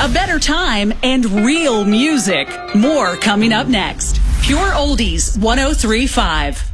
a better time, and real music. More coming up next. Pure Oldies 103.5.